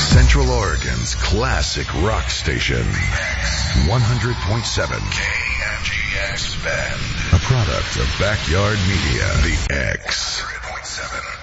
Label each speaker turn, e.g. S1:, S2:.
S1: Central Oregon's classic rock station. 100.7 KMGX Bend. A product of Backyard Media. The X. 100.7.